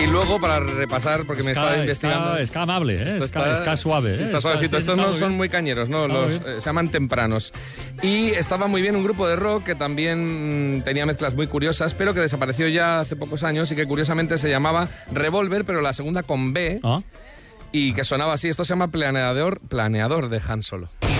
Y luego, para repasar, porque me estaba investigando... Está amable, ¿eh? Está suave. Sí, está suavecito. Estos no son muy cañeros, ¿no? Se llaman tempranos. Y estaba muy bien un grupo de rock que también tenía mezclas muy curiosas, pero que desapareció ya hace pocos años y que curiosamente se llamaba Revolver, pero la segunda con B, y que sonaba así. Esto se llama Planeador de Han Solo.